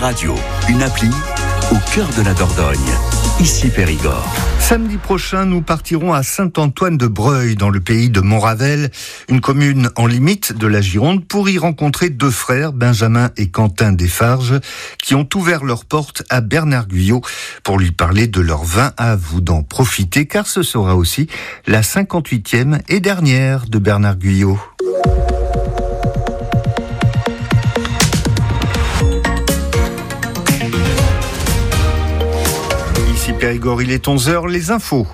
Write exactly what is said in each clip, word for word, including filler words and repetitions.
radio, une appli au cœur de la Dordogne. Ici Périgord. Samedi prochain, nous partirons à Saint-Antoine-de-Breuil, dans le pays de Montravel, une commune en limite de la Gironde, pour y rencontrer deux frères, Benjamin et Quentin Desfarges, qui ont ouvert leurs portes à Bernard Guyot pour lui parler de leur vin. À vous d'en profiter, car ce sera aussi la cinquante-huitième et dernière de Bernard Guyot. Périgord, il est onze heures, les infos.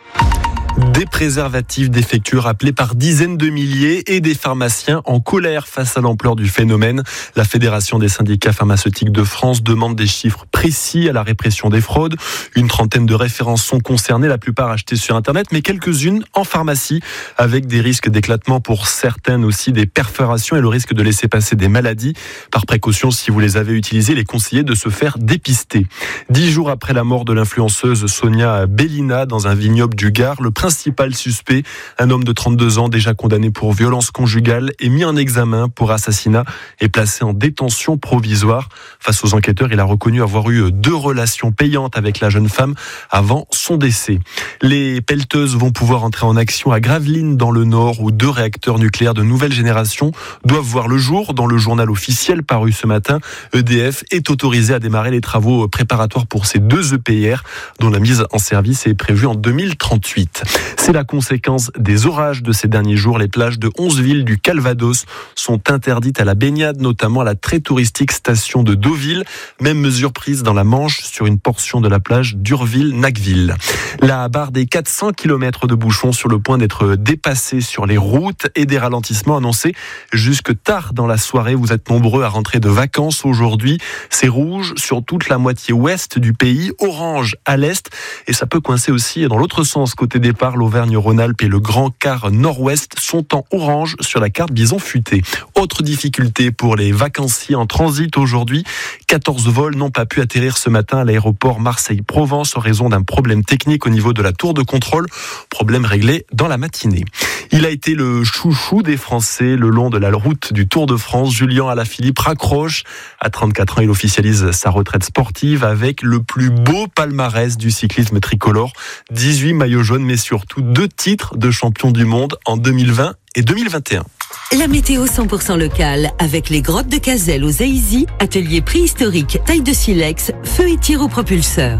Des préservatifs défectueux rappelés par dizaines de milliers et des pharmaciens en colère face à l'ampleur du phénomène. La Fédération des syndicats pharmaceutiques de France demande des chiffres précis à la répression des fraudes. Une trentaine de références sont concernées, la plupart achetées sur Internet, mais quelques-unes en pharmacie, avec des risques d'éclatement pour certaines aussi, des perforations et le risque de laisser passer des maladies. Par précaution, si vous les avez utilisées, il est conseillé de se faire dépister. Dix jours après la mort de l'influenceuse Sonia Bellina dans un vignoble du Gard, le principal suspect, un homme de trente-deux ans déjà condamné pour violence conjugale et mis en examen pour assassinat, est placé en détention provisoire. Face aux enquêteurs, il a reconnu avoir eu deux relations payantes avec la jeune femme avant son décès. Les pelleteuses vont pouvoir entrer en action à Gravelines dans le Nord, où deux réacteurs nucléaires de nouvelle génération doivent voir le jour. Dans le journal officiel paru ce matin, E D F est autorisé à démarrer les travaux préparatoires pour ces deux E P R, dont la mise en service est prévue en deux mille trente-huit. C'est la conséquence des orages de ces derniers jours. Les plages de onze villes du Calvados sont interdites à la baignade, notamment à la très touristique station de Deauville. Même mesure prise dans la Manche sur une portion de la plage d'Urville-Nacqueville. La barre des quatre cents kilomètres de bouchons sur le point d'être dépassée sur les routes et des ralentissements annoncés jusque tard dans la soirée. Vous êtes nombreux à rentrer de vacances aujourd'hui. C'est rouge sur toute la moitié ouest du pays, orange à l'est, et ça peut coincer aussi dans l'autre sens côté départ. L'Auvergne-Rhône-Alpes et le Grand Quart Nord-Ouest sont en orange sur la carte bison futé. Autre difficulté pour les vacanciers en transit aujourd'hui. quatorze vols n'ont pas pu atterrir ce matin à l'aéroport Marseille-Provence en raison d'un problème technique au niveau de la tour de contrôle. Problème réglé dans la matinée. Il a été le chouchou des Français le long de la route du Tour de France. Julien Alaphilippe raccroche. À trente-quatre ans, il officialise sa retraite sportive avec le plus beau palmarès du cyclisme tricolore. dix-huit maillots jaunes, mais surtout deux titres de champion du monde en deux mille vingt et deux mille vingt et un. La météo cent pour cent locale avec les grottes de Cazel aux Aïzy, atelier préhistorique, taille de silex, feu et tir au propulseur.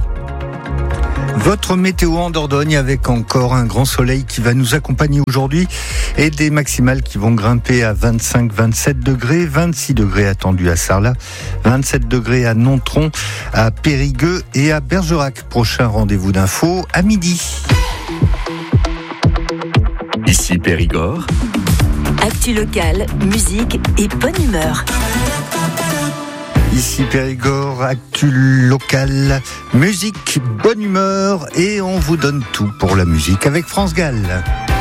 Votre météo en Dordogne avec encore un grand soleil qui va nous accompagner aujourd'hui et des maximales qui vont grimper à vingt-cinq à vingt-sept degrés, vingt-six degrés attendus à Sarlat, vingt-sept degrés à Nontron, à Périgueux et à Bergerac. Prochain rendez-vous d'info à midi. Ici Périgord. Actu locale, musique et bonne humeur. Ici Périgord, actu local, musique, bonne humeur et on vous donne tout pour la musique avec France Gall.